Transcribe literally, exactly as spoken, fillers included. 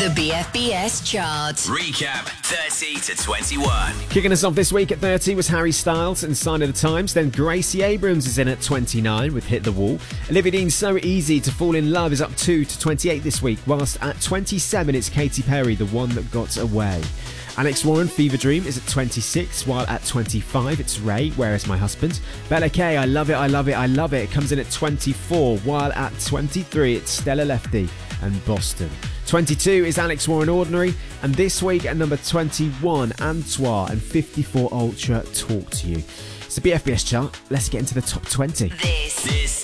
The B F B S chart. Recap thirty to twenty-one. Kicking us off this week at thirty was Harry Styles and Sign of the Times. Then Gracie Abrams is in at twenty-nine with Hit the Wall. Olivia Dean's So Easy to Fall in Love is up two to twenty-eight this week, whilst at twenty-seven it's Katy Perry, The One That Got Away. Alex Warren, Fever Dream is at twenty-six, while at twenty-five it's Ray, Where Is My Husband? Bella K, I Love It, I Love It, I Love It, it comes in at twenty-four, while at twenty-three it's Stella Lefty and Boston. twenty-two is Alex Warren, Ordinary, and this week at number twenty-one, Antoine and fifty-four Ultra, Talk to You. It's the B F B S chart, let's get into the top twenty. This, This